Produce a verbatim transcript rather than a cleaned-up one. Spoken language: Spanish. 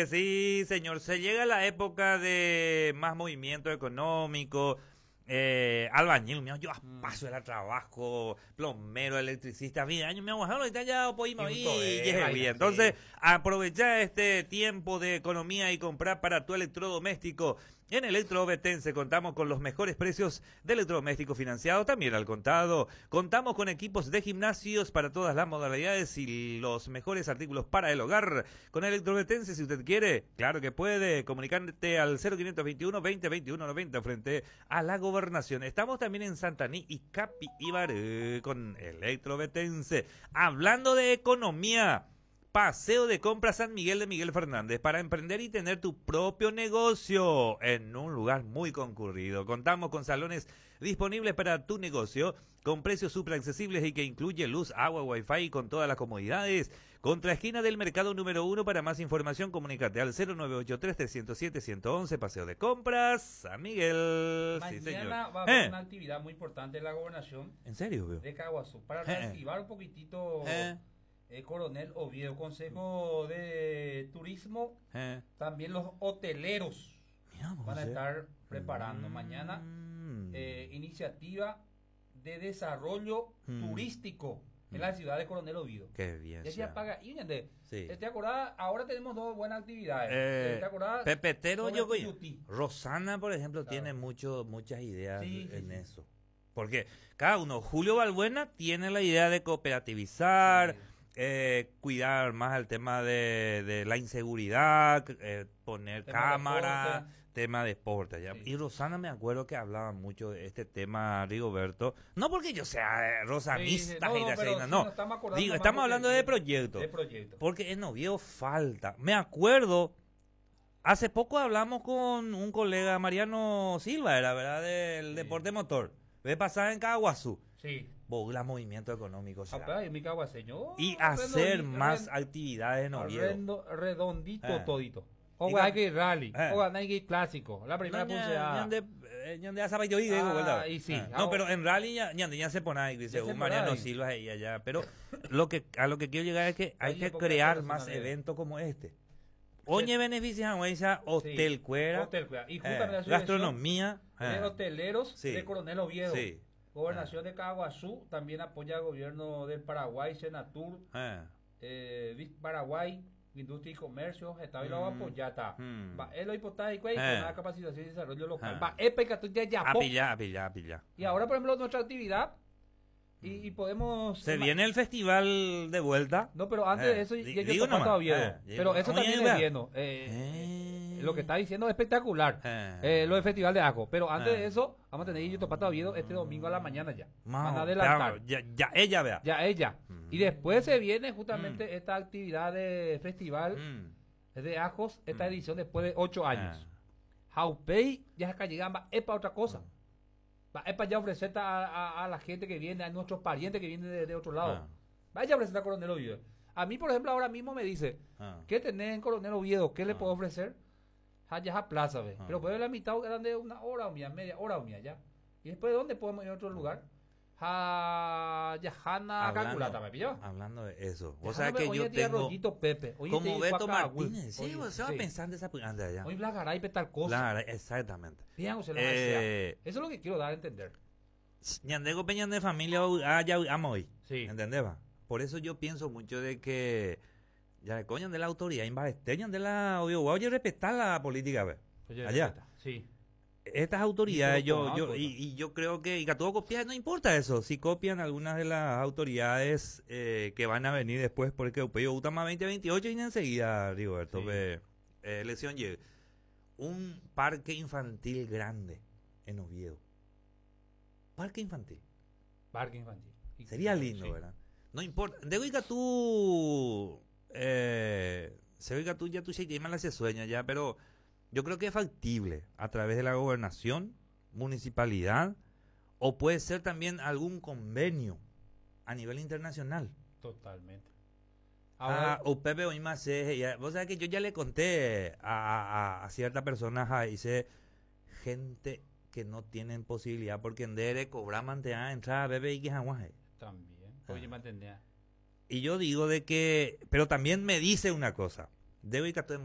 Entonces, sí, señor, se llega a la época de más movimiento económico. Eh, albañil, mío, yo a paso era trabajo, plomero, electricista, bien, año me hago ya ya podemos ir y es bien. Entonces, aprovecha este tiempo de economía y comprar para tu electrodoméstico. En Electrobetense contamos con los mejores precios de electrodomésticos financiados, también al contado. Contamos con equipos de gimnasios para todas las modalidades y los mejores artículos para el hogar. Con Electrobetense, si usted quiere, claro que puede, comunicarte al cero quinientos veintiuno veinte veintiuno noventa frente a la Gobernación. Estamos también en Santaní y Capi Ibaré con Electrobetense. Hablando de economía, Paseo de Compras San Miguel de Miguel Fernández para emprender y tener tu propio negocio en un lugar muy concurrido. Contamos con salones disponibles para tu negocio con precios súper accesibles y que incluye luz, agua, wifi y con todas las comodidades. Contra esquina del mercado número uno. Para más información comunícate al cero nueve ocho tres, tres cero siete, uno uno uno. Paseo de Compras San Miguel. Mañana sí, señor. va a haber ¿Eh? una actividad muy importante de la Gobernación. ¿En serio, veo? De Caguazú para ¿Eh? reactivar un poquitito ¿Eh? eh, Coronel Oviedo, Consejo de Turismo, ¿Eh? también los hoteleros Miramos, van a ¿eh? estar preparando Mm. mañana eh, iniciativa de desarrollo Mm. turístico en Mm. la ciudad de Coronel Oviedo. Qué bien. Ya se sea. apaga. Y de, Sí. ¿te acordás? Ahora tenemos dos buenas actividades. Eh, ¿Te acordás? Pepetero, Sobre yo Tuyutí. Rosana, por ejemplo, Claro. tiene mucho, muchas ideas Sí, sí, en sí. eso. Porque cada uno, Julio Balbuena tiene la idea de cooperativizar, Sí. eh, cuidar más el tema de, de la inseguridad, eh, poner Tema cámara, deporte. tema de deporte. ¿ya? Sí. Y Rosana me acuerdo que hablaba mucho de este tema, Rigoberto. No porque yo sea eh, rosanista, Sí, sí. No, no, y pero no, sí no. nos estamos acordando Digo, nomás estamos porque- hablando de proyectos. De proyectos. Porque en Oviedo falta. Me acuerdo, hace poco hablamos con un colega, Mariano Silva, era verdad, del Sí. deporte motor. Ve pasar en Caguazú. Sí. Bogla movimiento económico. será. Papá, y mi caguaseño. Y hacer Redondi- más red- actividades en Oviedo. rendo- redondito Eh. todito. O Diga- hay que ir rally, Eh. o hay que ir clásico. La primera No, puse ña- a... ñande- eh, ñande a Zapallo y digo, Ah, ¿verdad? y sí. Ah, Ah, No, pero en rally ya, ñande ya se pone ahí, dice Ya se un pone Mariano ahí. Silva ahí allá. Pero lo que, a lo que quiero llegar es que hay Ahí que época crear de más personalidad. eventos como este. Oñe benefician a esa Hotel Sí, Cuera, Hotel Cuera. Y eh, justamente la gastronomía, de eh, hoteleros Sí. de Coronel Oviedo. Sí. Gobernación de Caguazú también apoya al gobierno del Paraguay, Senatur, eh, eh, Vic Paraguay, Industria y Comercio, Estado y lo Mm, apoyata. mm. Va, es lo hipotético y Eh. con la capacitación y desarrollo local. Eh. Va, epa y catuya ya, a po. pillar, a pillar, a pillar. Y ahora, por ejemplo, nuestra actividad, y, y podemos... Se viene el festival de vuelta. No, pero antes Eh, de eso, di- ya yo digo Oviedo. nomás, Eh, eh, pero digo, eso oye, también vea. es viendo. Eh, Eh. Lo que está diciendo es espectacular. Eh. Eh, lo del Festival de Ajo. Pero antes Eh. de eso, vamos a tener Yoto Pato Oviedo este domingo a la mañana ya. Mao, Van a adelantar. claro, ya, ya ella vea. Ya ella. Mm. Y después se viene justamente esta actividad de festival Mm. de Ajos, esta Mm. edición después de ocho años. Ah. Jaupey ya acá llegan, va es para otra cosa. Va es para ya ofrecer a, a- a la gente que viene, a nuestros parientes que vienen de, de otro lado. Ah. Vaya a ofrecer a Coronel Oviedo. A mí, por ejemplo, ahora mismo me dice, Ah. ¿qué tenés en Coronel Oviedo? ¿Qué le Ah. puedo ofrecer? Ya a plaza, ve. Ah. Pero puede ver la mitad, eran de una hora o mía, media hora o mía ya. ¿Y después de dónde podemos ir a otro lugar? Ja, Yajana, Calculata, ¿me pilló? hablando de eso. O Déjame sea ver, que hoy yo en día tengo Rollito Pepe. Hoy en como día Beto Guacagüe. Martínez. Sí, Hoy- vos se va sí. pensando esa anda allá. Hoy Blagaray tal cosa. Claro, exactamente. Vean, o sea, la Eh, desea. Eso es lo que quiero dar a entender. Ñandego Peña de familia, ah, ya amo hoy. Sí. ¿Entendés? va? Por eso yo pienso mucho de que ya le coñan de la autoridad, investeñan de la obvio, oye, respetar la política, ve. Oye, Allá. respeta. Sí. Estas autoridades, Y yo, todo yo, copiado, y, y yo creo que, y que a todo copiar, no importa eso, si copian algunas de las autoridades eh, que van a venir después, porque yo Utama veinte veintiocho y enseguida, Rigoberto, Sí. ve, eh, elección llegue. Un parque infantil grande en Oviedo. Parque infantil. Parque infantil. Y- Sería lindo, sí. ¿verdad? No importa. Debo ir que tú, eh, se ve que tú ya tú se la se sueña ya, pero yo creo que es factible a través de la gobernación, municipalidad, o puede ser también algún convenio a nivel internacional. Totalmente. Ah, o Pepe hoy más eh, vos sabés que yo ya le conté a, a, a ciertas personas, ah, dice gente que no tienen posibilidad porque en Dere cobrar mantener entrada bebé y que jaguaje. También. Oye, Ah. me entendía. Y yo digo de que, pero también me dice una cosa, debo ir a